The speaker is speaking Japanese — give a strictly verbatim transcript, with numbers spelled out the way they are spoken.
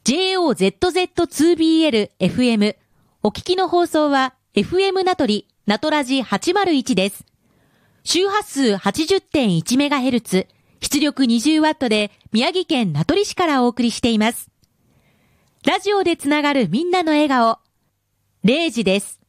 ジェイオーゼットゼットツービーエルエフエム。お聞きの放送は エフエム 名取、名取ラジはちまるいちです。周波数 はちじゅってんいちメガヘルツ、出力 にじゅうワット で宮城県名取市からお送りしています。ラジオでつながるみんなの笑顔。れいじです。